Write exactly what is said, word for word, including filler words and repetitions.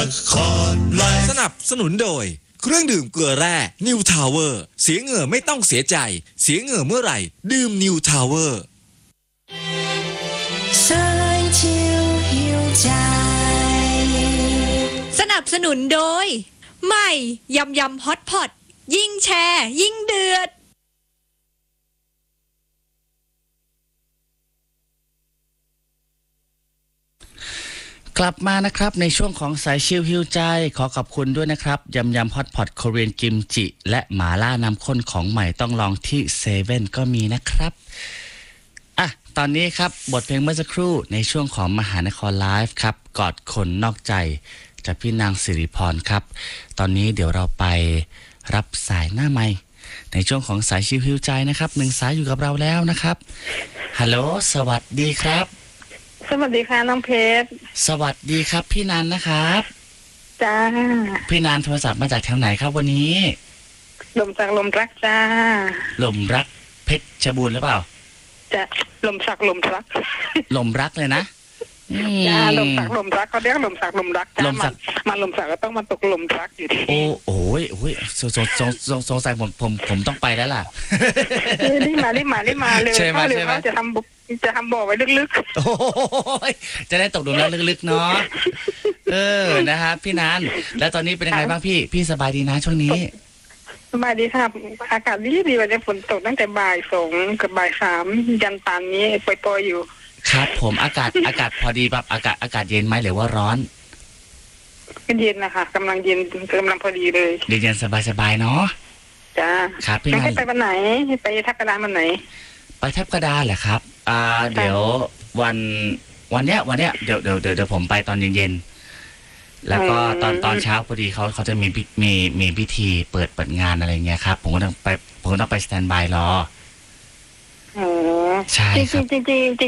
สนับสนุนโดยเครื่องดื่มเกลือแร่ New Tower เสียเหงื่อไม่ต้องเสียใจเสียเหงื่อเมื่อไหร่ดื่ม New Tower สนับสนุนโดยใหม่ยำยำฮอตพอตยิ่งแชร์ยิ่งเดือดกลับมานะครับในช่วงของสายชิลฮิวใจขอขอบคุณด้วยนะครับยำยำฮอตพอตโคเรียนกิมจิและหมาล่าน้ำข้นของใหม่ต้องลองที่เซเว่นก็มีนะครับอ่ะตอนนี้ครับบทเพลงเมื่อสักครู่ในช่วงของมหานครไลฟ์ครับกอดคนนอกใจจากพี่นางสิริพรครับตอนนี้เดี๋ยวเราไปรับสายหน้าไมค์ในช่วงของสายชิลฮิวใจนะครับหนึ่งสายอยู่กับเราแล้วนะครับฮัลโหลสวัสดีครับสวัสดีค่ะน้องเพชรสวัสดีครับพี่นันนะครับจ้าพี่นันโทรศัพท์มาจากแถวไหนครับวันนี้ลมสักลมรักจ้าลมรักเพชรบูรณ์หรือเปล่าจะลมสักลมรักลมรักเลยนะจ้าลมสักลมรักเขาเรียกลมสักลมรักจ้ามามาลมสักก็ต้องมาตกลมรักอยู่ดีโอ้โอ้ยโอ้ยสงสงสงสงสงสัยผมผมผมต้องไปแล้วล่ะรีบมารีบมารีบมาเร็วเร็วจะทำจะทำบ่อไว้ลึกๆโอ้ยจะได้ตกลงแล้วลึกๆเนาะเออนะฮะพี่นันแล้วตอนนี้เป็นยังไงบ้างพี่พี่สบายดีนะช่วงนี้สบายดีครับอากาศดีดีวันนี้ฝนตกตั้งแต่บ่ายสองกับบ่ายสามยันปานนี้ปล่อยๆอยู่ครับผมอากาศอากาศพอดีแบบอากาศอากาศเย็นไหมหรือว่าร้อนเย็นนะคะกำลังเย็นกำลังพอดีเลยเย็นๆสบายๆเนาะจ้าครับพี่นันไปวันไหนไปทับกระดานวันไหนไปทับกระดานเหรอครับอ่าเดี๋ยววันวันเนี้ยวันเนี้ยเดี๋ยวเดี๋ยวเดี๋ยวผมไปตอนเย็นๆแล้วก็ตอนตอนเช้าพอดีเขาเขาจะมีมีมีพิธีเปิดเปิดงานอะไรเงี้ยครับผมก็ต้องไปผมก็ต้องไปสแตนบายรออ๋อใช่ครับจริงจริงจริง